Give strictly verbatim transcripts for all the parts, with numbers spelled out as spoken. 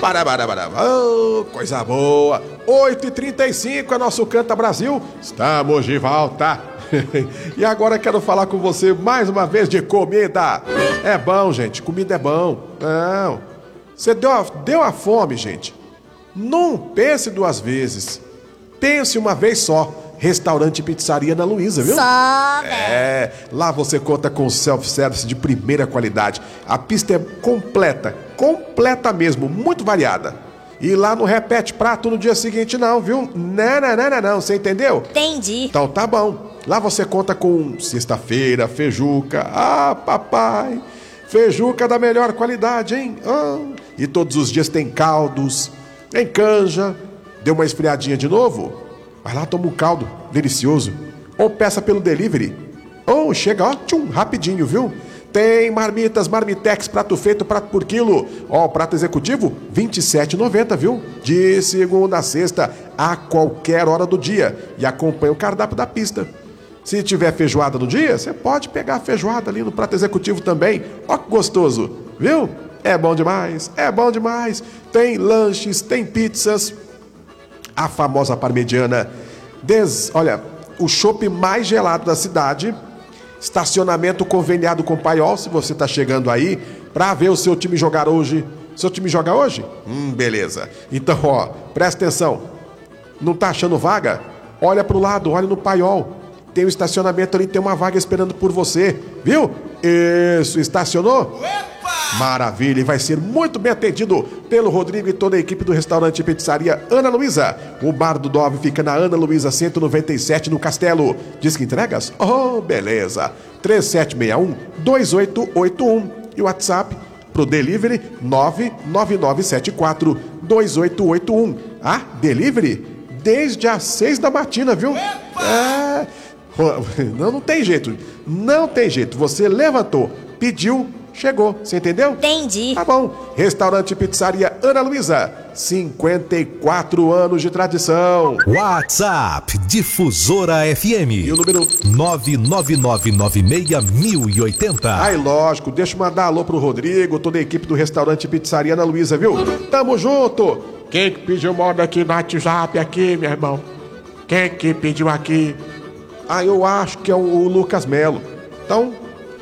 Bara, bara, bara. Oh, coisa boa. oito e trinta e cinco é nosso Canta Brasil. Estamos de volta. E agora quero falar com você mais uma vez de comida. É bom, gente. Comida é bom. Não. Você deu a, deu a fome, gente. Não pense duas vezes. Pense uma vez só. Restaurante e Pizzaria Ana Luísa, viu? Só, É, lá você conta com self-service de primeira qualidade. A pista é completa, completa mesmo, muito variada. E lá não repete prato no dia seguinte não, viu? Não, não, não, não, não, você entendeu? Entendi. Então tá bom. Lá você conta com sexta-feira, feijuca. Ah, papai, feijuca da melhor qualidade, hein? Ah, e todos os dias tem caldos, tem canja. Deu uma esfriadinha de novo? Vai lá, toma um caldo, delicioso. Ou peça pelo delivery. Ou chega, ó, tchum, rapidinho, viu? Tem marmitas, marmitex, prato feito, prato por quilo. Ó, prato executivo, vinte e sete reais e noventa centavos, viu? De segunda a sexta, a qualquer hora do dia. E acompanha o cardápio da pista. Se tiver feijoada no dia, você pode pegar a feijoada ali no prato executivo também. Ó que gostoso, viu? É bom demais, é bom demais. Tem lanches, tem pizzas. A famosa parmegiana, des... olha, o chopp mais gelado da cidade, estacionamento conveniado com Paiol, se você está chegando aí, para ver o seu time jogar hoje. Seu time joga hoje? Hum, beleza. Então, ó, presta atenção. Não tá achando vaga? Olha pro lado, olha no Paiol. Tem um estacionamento ali, tem uma vaga esperando por você, viu? Isso, estacionou? Maravilha, e vai ser muito bem atendido pelo Rodrigo e toda a equipe do restaurante e pizzaria Ana Luísa. O bar do Dove fica na Ana Luísa cento e noventa e sete, no Castelo. Diz que entregas? Oh, beleza. três sete seis um, dois oito oito um. E o WhatsApp pro delivery nove nove nove sete quatro, dois oito oito um. Ah, delivery desde as seis da matina, viu? É... Não, não tem jeito. Não tem jeito. Você levantou, pediu, chegou, você entendeu? Entendi. Tá bom. Restaurante e Pizzaria Ana Luísa, cinquenta e quatro anos de tradição. WhatsApp Difusora F M. E o número nove nove nove nove seis mil e oitenta. Ai, lógico, deixa eu mandar alô pro Rodrigo, toda a equipe do Restaurante e Pizzaria Ana Luísa, viu? Tamo junto. Quem que pediu moda aqui no WhatsApp aqui, meu irmão? Quem que pediu aqui? Ah, eu acho que é o, o Lucas Melo. Então,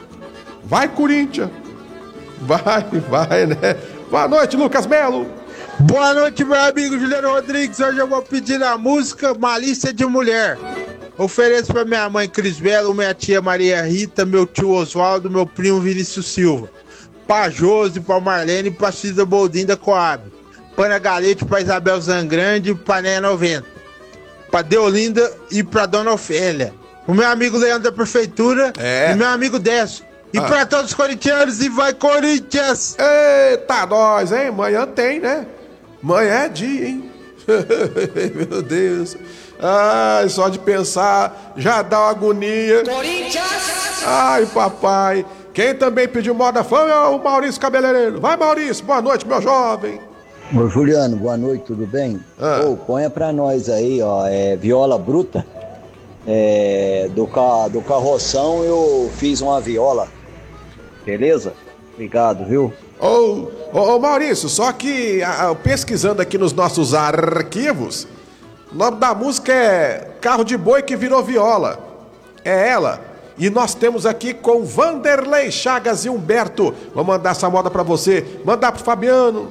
vai, Corinthians. Vai, vai, né? Boa noite, Lucas Melo. Boa noite, meu amigo Juliano Rodrigues. Hoje eu vou pedir a música Malícia de Mulher. Ofereço pra minha mãe Cris Belo, minha tia Maria Rita, meu tio Oswaldo, meu primo Vinícius Silva. Pra Josi, pra Marlene, pra Cida Boldin da Coab. Pra Galete, pra Isabel Zangrande, pra Néia noventa. Pra Deolinda e pra Dona Ofélia. O meu amigo Leandro da Prefeitura É. e meu amigo Décio. E Ah. pra todos os corintianos, e vai Corinthians! Eita, nós, hein? Amanhã tem, né? Amanhã é dia, hein? Meu Deus. Ai, só de pensar já dá uma agonia. Corinthians! Ai, papai. Quem também pediu moda fã é o Maurício Cabeleireiro. Vai, Maurício, boa noite, meu jovem. Ô Juliano, boa noite, tudo bem? Ah. Ô, ponha pra nós aí, ó, é, Viola Bruta, é, do, ca, do Carroção eu fiz uma viola, beleza? Obrigado, viu? Ô, ô, ô, Maurício, só que a, a, pesquisando aqui nos nossos arquivos, o nome da música é Carro de Boi que Virou Viola. É ela. E nós temos aqui com Vanderlei Chagas e Humberto. Vou mandar essa moda pra você. Mandar pro Fabiano.